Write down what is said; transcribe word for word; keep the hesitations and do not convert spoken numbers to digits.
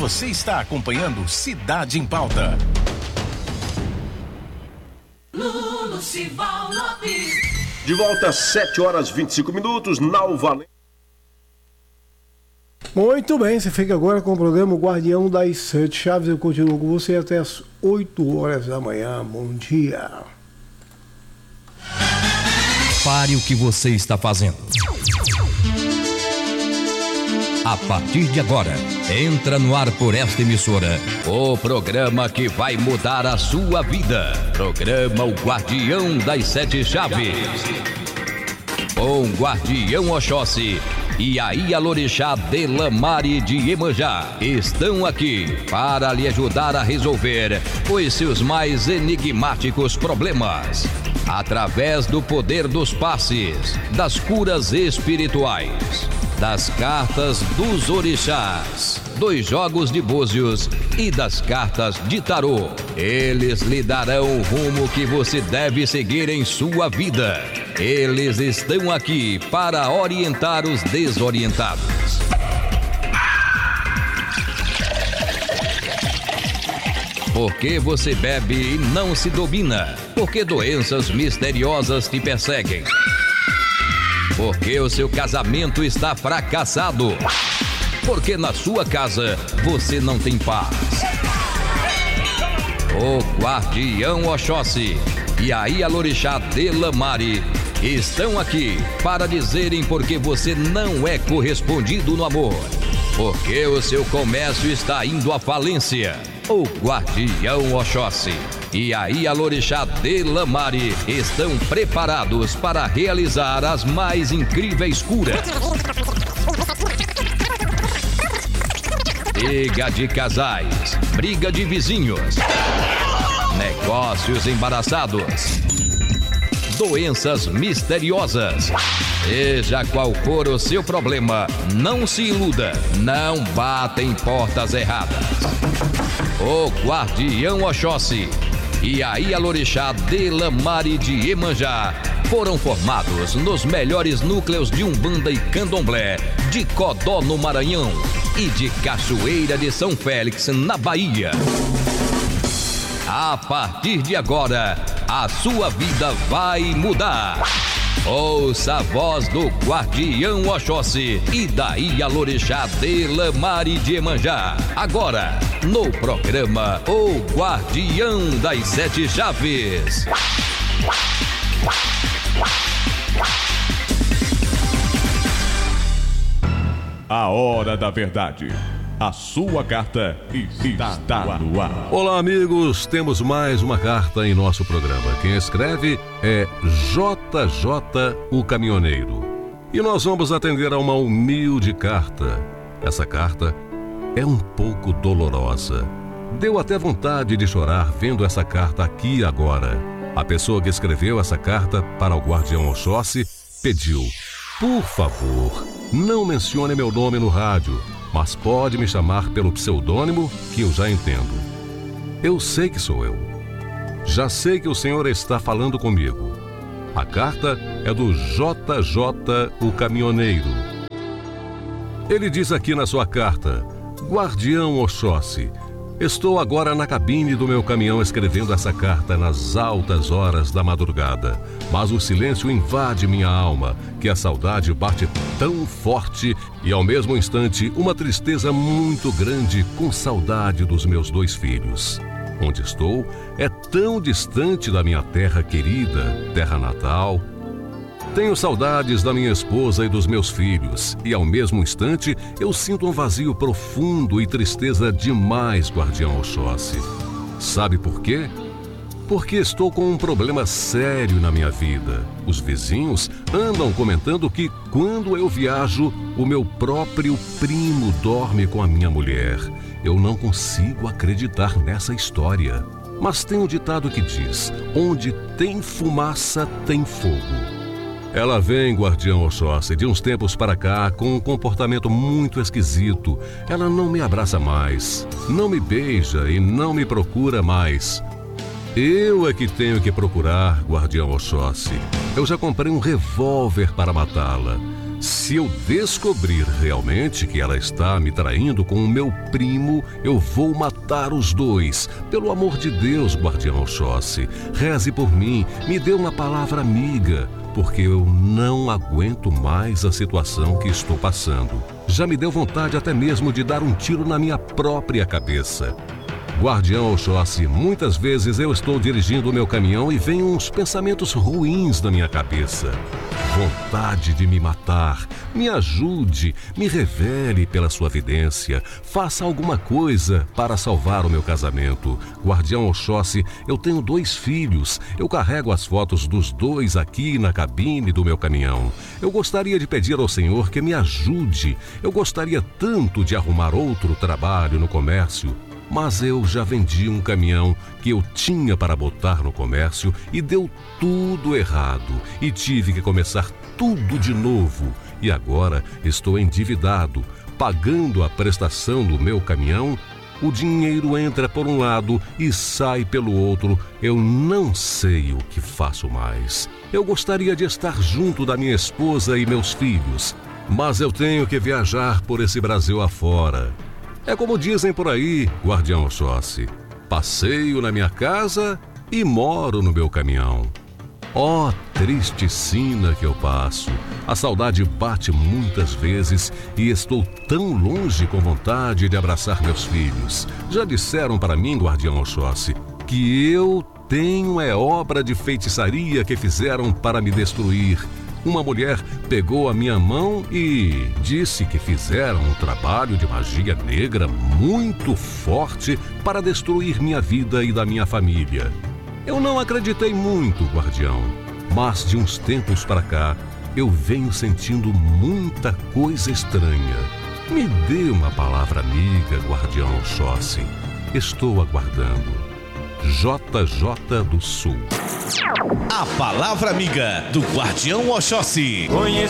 Você está acompanhando Cidade em Pauta. Lulucival Lopes. De volta às sete horas e vinte e cinco minutos, Nalvalente. Muito bem, você fica agora com o programa Guardião das Sete Chaves. Eu continuo com você até as oito horas da manhã. Bom dia. Pare o que você está fazendo. A partir de agora, entra no ar por esta emissora o programa que vai mudar a sua vida. Programa O Guardião das Sete Chaves. Com Guardião Oxóssi e a Ialorixá Delamare de Iemanjá estão aqui para lhe ajudar a resolver os seus mais enigmáticos problemas. Através do poder dos passes, das curas espirituais, das cartas dos orixás, dos jogos de búzios e das cartas de tarô. Eles lhe darão o rumo que você deve seguir em sua vida. Eles estão aqui para orientar os desorientados. Por que você bebe e não se domina? Por que doenças misteriosas te perseguem? Por que o seu casamento está fracassado? Porque na sua casa você não tem paz. O Guardião Oxóssi e a Ialorixá Delamare estão aqui para dizerem por que você não é correspondido no amor. Porque o seu comércio está indo à falência. O Guardião Oxóssi e a Ialorixá Delamare estão preparados para realizar as mais incríveis curas. Briga de casais, briga de vizinhos, negócios embaraçados, doenças misteriosas. Seja qual for o seu problema, não se iluda, não bata em portas erradas. O Guardião Oxóssi e a Ialorixá Delamare de Iemanjá foram formados nos melhores núcleos de Umbanda e Candomblé de Codó, no Maranhão, e de Cachoeira de São Félix, na Bahia. A partir de agora, a sua vida vai mudar. Ouça a voz do Guardião Oxóssi e da Ialorixá Delamare de Iemanjá. Agora, no programa O Guardião das Sete Chaves. A hora da verdade. A sua carta está no ar. Olá, amigos. Temos mais uma carta em nosso programa. Quem escreve é J J, o caminhoneiro. E nós vamos atender a uma humilde carta. Essa carta é um pouco dolorosa. Deu até vontade de chorar vendo essa carta aqui agora. A pessoa que escreveu essa carta para o Guardião Oxóssi pediu: por favor, não mencione meu nome no rádio, mas pode me chamar pelo pseudônimo que eu já entendo. Eu sei que sou eu. Já sei que o senhor está falando comigo. A carta é do J J, o caminhoneiro. Ele diz aqui na sua carta: Guardião Oxóssi, estou agora na cabine do meu caminhão escrevendo essa carta nas altas horas da madrugada, mas o silêncio invade minha alma, que a saudade bate tão forte e ao mesmo instante uma tristeza muito grande com saudade dos meus dois filhos. Onde estou é tão distante da minha terra querida, terra natal. Tenho saudades da minha esposa e dos meus filhos, e ao mesmo instante eu sinto um vazio profundo e tristeza demais, Guardião Oxóssi. Sabe por quê? Porque estou com um problema sério na minha vida. Os vizinhos andam comentando que quando eu viajo, o meu próprio primo dorme com a minha mulher. Eu não consigo acreditar nessa história. Mas tem um ditado que diz: onde tem fumaça, tem fogo. Ela vem, Guardião Oxóssi, de uns tempos para cá, com um comportamento muito esquisito. Ela não me abraça mais, não me beija e não me procura mais. Eu é que tenho que procurar, Guardião Oxóssi. Eu já comprei um revólver para matá-la. Se eu descobrir realmente que ela está me traindo com o meu primo, eu vou matar os dois. Pelo amor de Deus, guardião Oxóssi, reze por mim, me dê uma palavra amiga, porque eu não aguento mais a situação que estou passando. Já me deu vontade até mesmo de dar um tiro na minha própria cabeça. Guardião Oxóssi, muitas vezes eu estou dirigindo o meu caminhão e vem uns pensamentos ruins na minha cabeça. Vontade de me matar. Me ajude, me revele pela sua vidência. Faça alguma coisa para salvar o meu casamento. Guardião Oxóssi, eu tenho dois filhos. Eu carrego as fotos dos dois aqui na cabine do meu caminhão. Eu gostaria de pedir ao Senhor que me ajude. Eu gostaria tanto de arrumar outro trabalho no comércio. Mas eu já vendi um caminhão que eu tinha para botar no comércio e deu tudo errado. E tive que começar tudo de novo. E agora estou endividado, pagando a prestação do meu caminhão. O dinheiro entra por um lado e sai pelo outro. Eu não sei o que faço mais. Eu gostaria de estar junto da minha esposa e meus filhos, mas eu tenho que viajar por esse Brasil afora. É como dizem por aí, guardião Oxóssi, passeio na minha casa e moro no meu caminhão. Ó, oh, triste sina que eu passo. A saudade bate muitas vezes e estou tão longe com vontade de abraçar meus filhos. Já disseram para mim, guardião Oxóssi, que eu tenho é obra de feitiçaria que fizeram para me destruir. Uma mulher pegou a minha mão e disse que fizeram um trabalho de magia negra muito forte para destruir minha vida e da minha família. Eu não acreditei muito, guardião, mas de uns tempos para cá eu venho sentindo muita coisa estranha. Me dê uma palavra amiga, guardião Oxóssi. Estou aguardando. J J do Sul. A palavra amiga do Guardião Oxóssi. Conheci